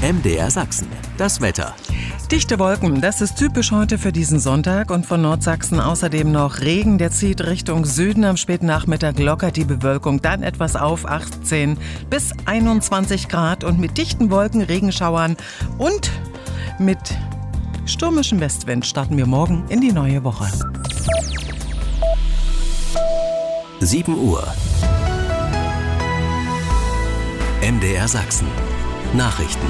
MDR Sachsen, das Wetter. Dichte Wolken, das ist typisch heute für diesen Sonntag und von Nordsachsen außerdem noch Regen, der zieht Richtung Süden. Am späten Nachmittag lockert die Bewölkung dann etwas auf, 18 bis 21 Grad und mit dichten Wolken, Regenschauern und mit stürmischem Westwind starten wir morgen in die neue Woche. 7 Uhr. MDR Sachsen. Nachrichten.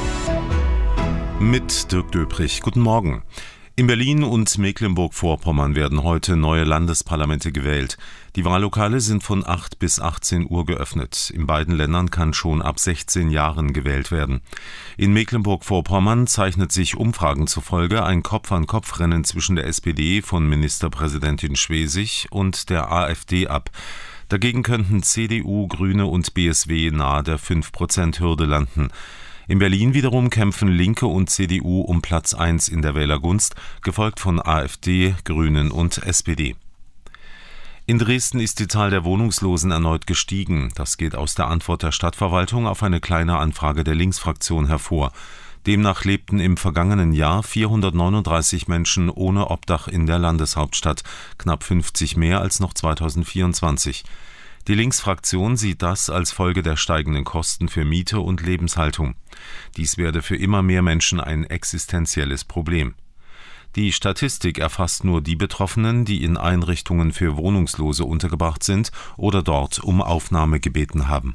Mit Dirk Döprich. Guten Morgen. In Berlin und Mecklenburg-Vorpommern werden heute neue Landesparlamente gewählt. Die Wahllokale sind von 8 bis 18 Uhr geöffnet. In beiden Ländern kann schon ab 16 Jahren gewählt werden. In Mecklenburg-Vorpommern zeichnet sich Umfragen zufolge ein Kopf-an-Kopf-Rennen zwischen der SPD von Ministerpräsidentin Schwesig und der AfD ab. Dagegen könnten CDU, Grüne und BSW nahe der 5%-Hürde landen. In Berlin wiederum kämpfen Linke und CDU um Platz 1 in der Wählergunst, gefolgt von AfD, Grünen und SPD. In Dresden ist die Zahl der Wohnungslosen erneut gestiegen. Das geht aus der Antwort der Stadtverwaltung auf eine kleine Anfrage der Linksfraktion hervor. Demnach lebten im vergangenen Jahr 439 Menschen ohne Obdach in der Landeshauptstadt, knapp 50 mehr als noch 2024. Die Linksfraktion sieht das als Folge der steigenden Kosten für Miete und Lebenshaltung. Dies werde für immer mehr Menschen ein existenzielles Problem. Die Statistik erfasst nur die Betroffenen, die in Einrichtungen für Wohnungslose untergebracht sind oder dort um Aufnahme gebeten haben.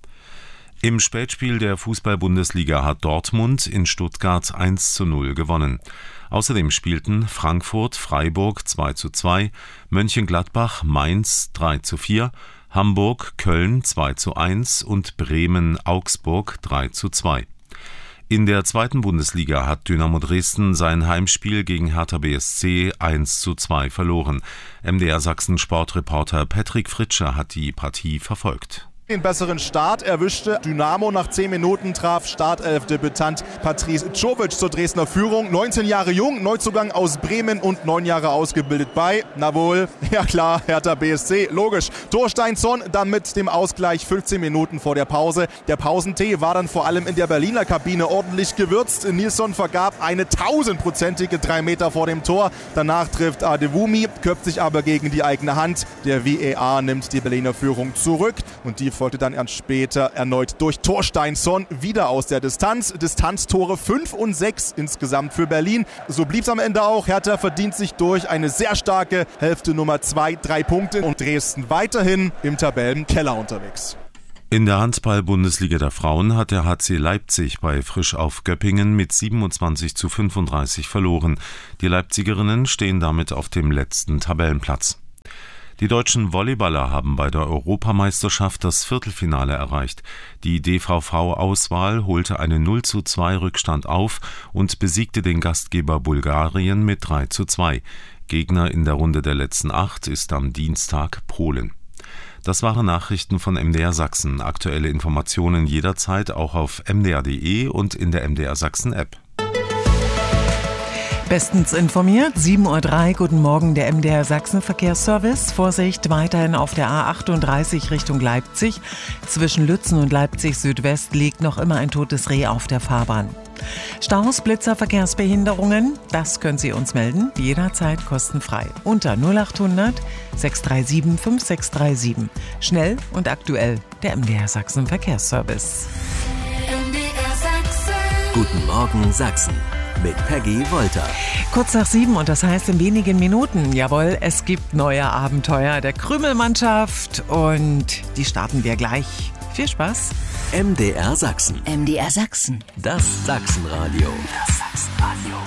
Im Spätspiel der Fußball-Bundesliga hat Dortmund in Stuttgart 1:0 gewonnen. Außerdem spielten Frankfurt, Freiburg 2:2, Mönchengladbach, Mainz 3:4, Hamburg, Köln 2:1 und Bremen, Augsburg 3:2. In der zweiten Bundesliga hat Dynamo Dresden sein Heimspiel gegen Hertha BSC 1:2 verloren. MDR Sachsen Sportreporter Patrick Fritsche hat die Partie verfolgt. Den besseren Start erwischte Dynamo. Nach 10 Minuten traf Startelf-Debütant Patrice Czovic zur Dresdner Führung. 19 Jahre jung, Neuzugang aus Bremen und 9 Jahre ausgebildet bei, na wohl, ja klar, Hertha BSC, logisch. Thorsteinsson dann mit dem Ausgleich 15 Minuten vor der Pause. Der Pausentee war dann vor allem in der Berliner Kabine ordentlich gewürzt. Nilsson vergab eine 1000-prozentige 3 Meter vor dem Tor. Danach trifft Adewumi, köpft sich aber gegen die eigene Hand. Der VAR nimmt die Berliner Führung zurück und die folgte dann erst später erneut durch Thorsteinsson wieder aus der Distanz. Distanztore 5 und 6 insgesamt für Berlin. So blieb es am Ende auch. Hertha verdient sich durch eine sehr starke Hälfte Nummer 2, 3 Punkte und Dresden weiterhin im Tabellenkeller unterwegs. In der Handball-Bundesliga der Frauen hat der HC Leipzig bei Frisch auf Göppingen mit 27:35 verloren. Die Leipzigerinnen stehen damit auf dem letzten Tabellenplatz. Die deutschen Volleyballer haben bei der Europameisterschaft das Viertelfinale erreicht. Die DVV-Auswahl holte einen 0:2 Rückstand auf und besiegte den Gastgeber Bulgarien mit 3:2. Gegner in der Runde der letzten 8 ist am Dienstag Polen. Das waren Nachrichten von MDR Sachsen. Aktuelle Informationen jederzeit auch auf mdr.de und in der MDR Sachsen App. Bestens informiert, 7:03 Uhr, guten Morgen, der MDR Sachsen Verkehrsservice. Vorsicht weiterhin auf der A38 Richtung Leipzig. Zwischen Lützen und Leipzig Südwest liegt noch immer ein totes Reh auf der Fahrbahn. Staus, Blitzer, Verkehrsbehinderungen, das können Sie uns melden, jederzeit kostenfrei. Unter 0800 637 5637. Schnell und aktuell, der MDR Sachsen Verkehrsservice. MDR Sachsen. Guten Morgen Sachsen. Mit Peggy Wolter. Kurz nach 7 und das heißt in wenigen Minuten, jawohl, es gibt neue Abenteuer der Krümelmannschaft und die starten wir gleich. Viel Spaß. MDR Sachsen. MDR Sachsen. Das Sachsenradio. Das Sachsenradio.